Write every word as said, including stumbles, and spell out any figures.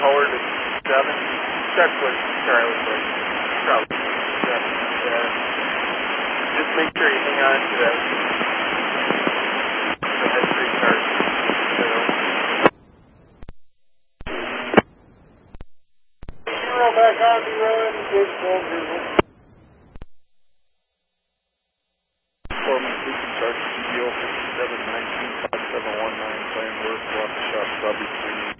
Howard at seven. Check with Charlie, but probably seven. Yeah. Just make sure you hang on to that. The head three card. Zero back on the run. Good full zero. Foreman, please charge C B O fifty-seven nineteen five seven one nine. Plan work. Walk the shop. Probably three.